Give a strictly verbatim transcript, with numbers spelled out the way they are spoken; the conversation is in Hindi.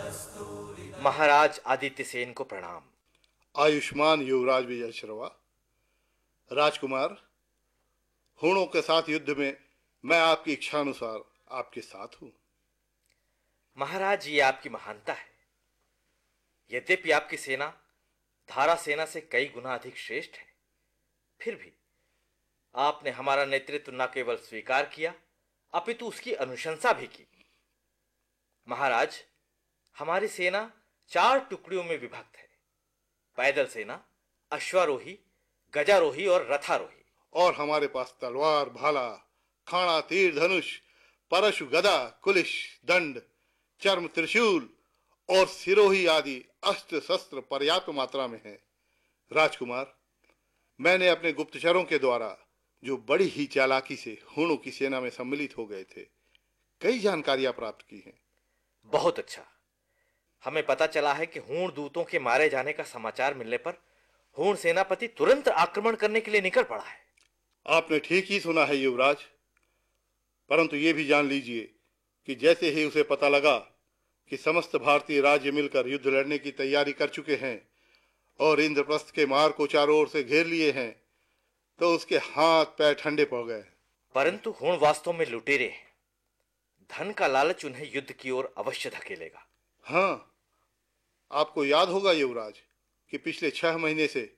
महाराज आदित्य सेन को प्रणाम। आयुष्मान युवराज विजय श्रवा। राजकुमार, हूणों के साथ युद्ध में मैं आपकी इच्छानुसार आपके साथ हूं। महाराज, ये आपकी महानता है। यद्यपि आपकी सेना धारा सेना से कई गुना अधिक श्रेष्ठ है, फिर भी आपने हमारा नेतृत्व न केवल स्वीकार किया अपितु उसकी अनुशंसा भी की। महाराज, हमारी सेना चार टुकड़ियों में विभक्त है। पैदल सेना, अश्वारोही, गजारोही और रथारोही। और हमारे पास तलवार, भाला, खाना, तीर, धनुष, परशु, गदा, कुलिश, दंड, चर्म, त्रिशूल और सिरोही आदि अस्त्र शस्त्र पर्याप्त मात्रा में है। राजकुमार, मैंने अपने गुप्तचरों के द्वारा, जो बड़ी ही चालाकी से हूणों की सेना में सम्मिलित हो गए थे, कई जानकारियां प्राप्त की हैं। बहुत अच्छा। हमें पता चला है कि हूण दूतों के मारे जाने का समाचार मिलने पर हूण सेनापति तुरंत आक्रमण करने के लिए निकल पड़ा है। आपने ठीक ही सुना है युवराज, परंतु ये भी जान लीजिए कि जैसे ही उसे पता लगा कि समस्त भारतीय राज्य मिलकर युद्ध लड़ने की तैयारी कर चुके हैं और इंद्रप्रस्थ के मार्ग को चारों ओर से घेर लिए हैं, तो उसके हाथ पैर ठंडे पड़ गए। परंतु हूण वास्तव में लुटेरे हैं। धन का लालच उन्हें युद्ध की ओर अवश्य धकेलेगा। हाँ, आपको याद होगा युवराज कि पिछले छह महीने से